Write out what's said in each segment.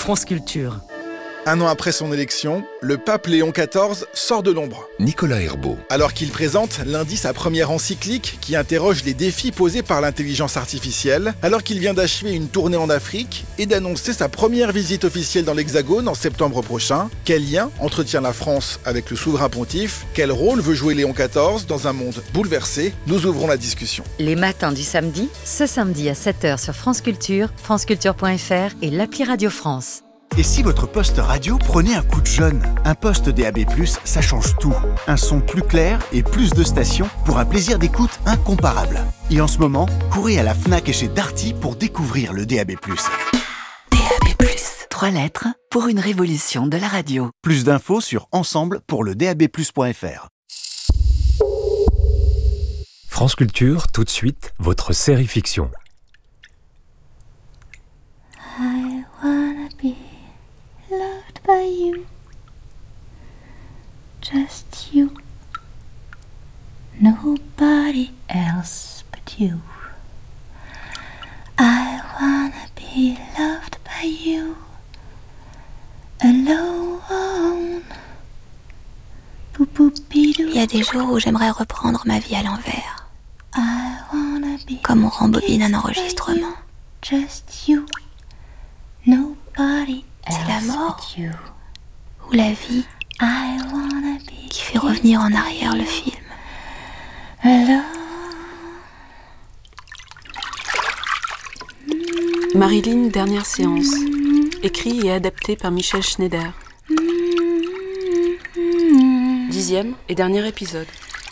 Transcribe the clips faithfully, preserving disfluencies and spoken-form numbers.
France Culture. Un an après son élection, le pape Léon quatorze sort de l'ombre. Nicolas Herbeau. Alors qu'il présente lundi sa première encyclique qui interroge les défis posés par l'intelligence artificielle, alors qu'il vient d'achever une tournée en Afrique et d'annoncer sa première visite officielle dans l'Hexagone en septembre prochain, quel lien entretient la France avec le souverain pontife? Quel rôle veut jouer Léon quatorze dans un monde bouleversé? Nous ouvrons la discussion. Les matins du samedi, ce samedi à sept heures sur France Culture, franceculture point f r et l'appli Radio France. Et si votre poste radio prenait un coup de jeune? Un poste D A B plus, ça change tout. Un son plus clair et plus de stations pour un plaisir d'écoute incomparable. Et en ce moment, courez à la Fnac et chez Darty pour découvrir le D A B plus. D A B plus, trois lettres pour une révolution de la radio. Plus d'infos sur ensemble pour le D A B plus point f r. France Culture, tout de suite, votre série fiction. I wanna be loved by you, just you, nobody else but you. I wanna be loved by you, alone. Il y a des jours où j'aimerais reprendre ma vie à l'envers, comme on rembobine un enregistrement. Just you, nobody else. C'est la mort but you. ou la vie I wanna be qui fait revenir en arrière le film. alone. Marilyn, dernière séance. Écrit et adapté par Michel Schneider. Dixième et dernier épisode.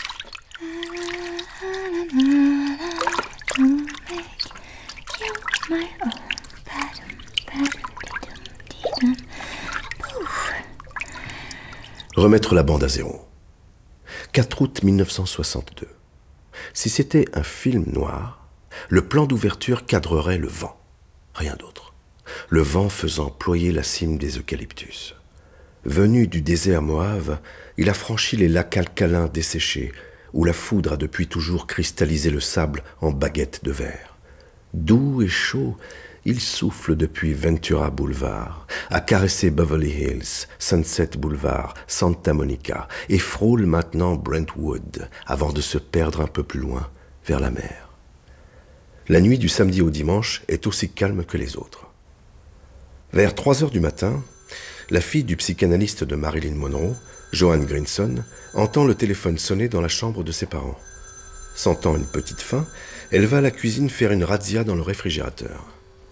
Remettre la bande à zéro. quatre août mille neuf cent soixante-deux. Si c'était un film noir, le plan d'ouverture cadrerait le vent. Rien d'autre. Le vent faisant ployer la cime des eucalyptus. Venu du désert Moave, il a franchi les lacs alcalins desséchés, où la foudre a depuis toujours cristallisé le sable en baguettes de verre. Doux et chaud, il souffle depuis Ventura Boulevard, a caressé Beverly Hills, Sunset Boulevard, Santa Monica, et frôle maintenant Brentwood, avant de se perdre un peu plus loin, vers la mer. La nuit du samedi au dimanche est aussi calme que les autres. Vers trois heures du matin, la fille du psychanalyste de Marilyn Monroe, Joan Grinson, entend le téléphone sonner dans la chambre de ses parents. Sentant une petite faim, elle va à la cuisine faire une razzia dans le réfrigérateur.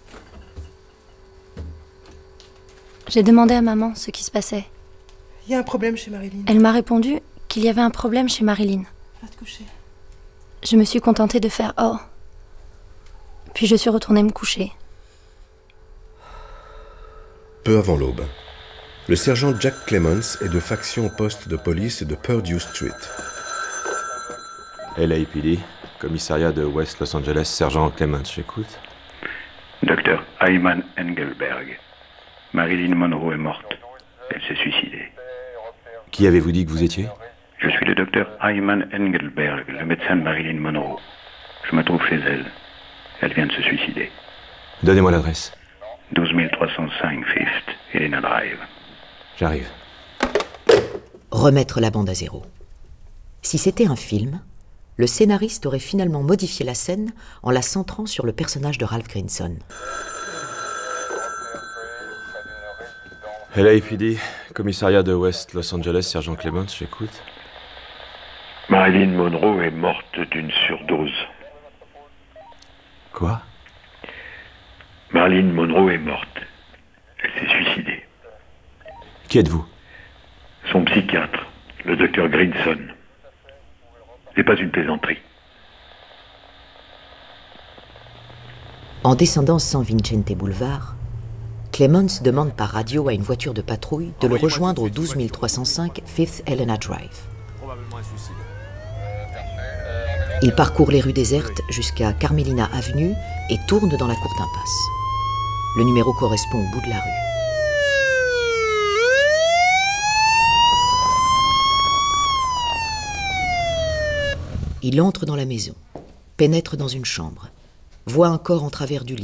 J'ai demandé à maman ce qui se passait. Il y a un problème chez Marilyn. Elle m'a répondu qu'il y avait un problème chez Marilyn. Va te coucher. Je me suis contentée de faire « oh ». Puis je suis retournée me coucher. Peu avant l'aube, le sergent Jack Clements est de faction au poste de police de Purdue Street. L A P D, commissariat de West Los Angeles, sergent Clements, j'écoute. Docteur Ayman Engelberg. Marilyn Monroe est morte. Elle s'est suicidée. Qui avez-vous dit que vous étiez? Je suis le docteur Ayman Engelberg, le médecin de Marilyn Monroe. Je me trouve chez elle. Elle vient de se suicider. Donnez-moi l'adresse. douze mille trois cent cinq Fifth, Helena Drive. J'arrive. Remettre la bande à zéro. Si c'était un film, le scénariste aurait finalement modifié la scène en la centrant sur le personnage de Ralph Grinson. L A P D, commissariat de West Los Angeles, sergent Clements, j'écoute. Marilyn Monroe est morte d'une surdose. Quoi? Marilyn Monroe est morte. Elle s'est suicidée. Qui êtes-vous? Son psychiatre, le docteur Grinson. C'est pas une plaisanterie. En descendant San Vicente Boulevard, Clements demande par radio à une voiture de patrouille de le rejoindre au douze mille trois cent cinq Fifth Helena Drive. Il parcourt les rues désertes jusqu'à Carmelina Avenue et tourne dans la cour d'impasse. Le numéro correspond au bout de la rue. Il entre dans la maison, pénètre dans une chambre, voit un corps en travers du lit.